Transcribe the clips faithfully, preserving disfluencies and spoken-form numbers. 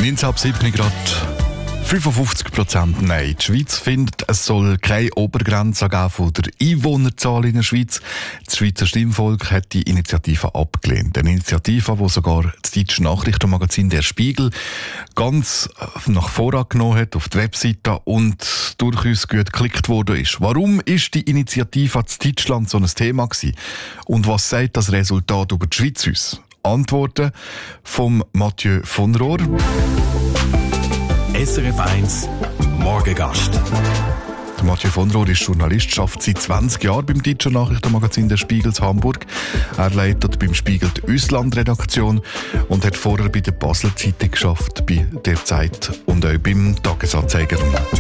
neunzehn ab sieben Grad. fünfundfünfzig Prozent Nein. Die Schweiz findet, es soll keine Obergrenze geben von der Einwohnerzahl in der Schweiz. Das Schweizer Stimmvolk hat die Initiative abgelehnt. Eine Initiative, die sogar das deutsche Nachrichtenmagazin «Der Spiegel» ganz nach vorne genommen hat auf die Webseite und durchaus gut geklickt worden ist. Warum ist die Initiative in Deutschland so ein Thema gewesen? Und was sagt das Resultat über die Schweiz uns? Antworten vom Mathieu von Rohr. S R F eins Morgengast. Der Mathieu von Rohr ist Journalist, arbeitet seit zwanzig Jahren beim deutschen Nachrichtenmagazin «Der Spiegel» in Hamburg. Er leitet beim Spiegel die Auslandredaktion und hat vorher bei der Basler Zeitung geschafft, bei «Der Zeit» und auch beim «Tagesanzeiger».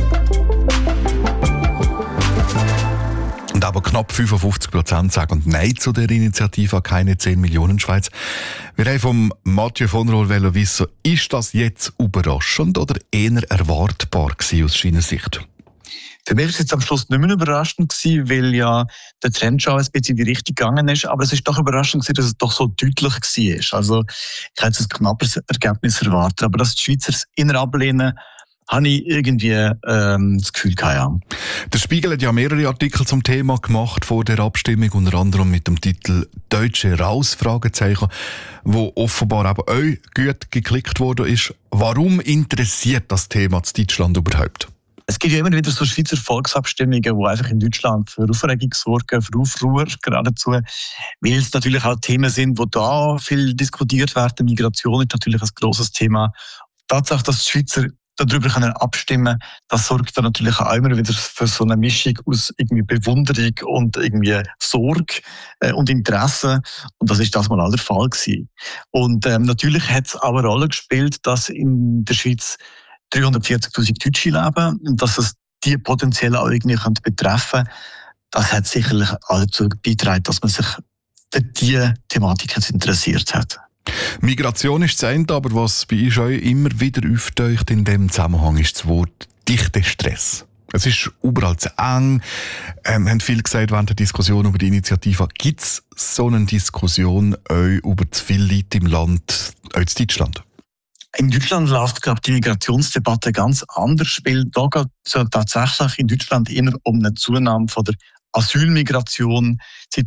Und aber knapp fünfundfünfzig Prozent sagen Nein zu der Initiative «Keine zehn Millionen Schweiz». Wir haben vom Mathieu von Rohr wissen, ist das jetzt überraschend oder eher erwartbar gewesen aus seiner Sicht? Für mich war es jetzt am Schluss nicht mehr überraschend gewesen, weil ja der Trend schon ein bisschen in die Richtung gegangen ist. Aber es ist doch überraschend gewesen, dass es doch so deutlich war. Also ich hätte ein knappes Ergebnis erwartet. Aber dass die Schweizer es eher ablehnen, habe ich irgendwie ähm, das Gefühl gehabt, ja. Der Spiegel hat ja mehrere Artikel zum Thema gemacht vor der Abstimmung, unter anderem mit dem Titel «Deutsche raus?» Fragezeichen, wo offenbar eben auch gut geklickt worden ist. Warum interessiert das Thema in Deutschland überhaupt? Es gibt ja immer wieder so Schweizer Volksabstimmungen, die einfach in Deutschland für Aufregung sorgen, für Aufruhr geradezu, weil es natürlich auch Themen sind, die da viel diskutiert werden. Migration ist natürlich ein grosses Thema. Die Tatsache, dass die Schweizer darüber können abstimmen, das sorgt dann natürlich auch immer wieder für so eine Mischung aus irgendwie Bewunderung und irgendwie Sorge äh, und Interesse. Und das ist das mal auch der Fall gewesen. Und ähm, natürlich hat es auch eine Rolle gespielt, dass in der Schweiz dreihundertvierzigtausend Deutsche leben und dass es die potenziell auch irgendwie betreffen könnte. Das hat sicherlich auch dazu beigetragen, dass man sich für diese Thematik jetzt interessiert hat. Migration ist das eine, aber was bei uns auch immer wieder auftaucht in dem Zusammenhang ist das Wort Dichtestress. Es ist überall zu eng. Ähm, haben viele gesagt während der Diskussion über die Initiative, gibt es so eine Diskussion auch über zu viele Leute im Land, auch in Deutschland? In Deutschland läuft, glaube ich, die Migrationsdebatte ganz anders, weil da geht es ja tatsächlich in Deutschland eher um eine Zunahme von der Asylmigration.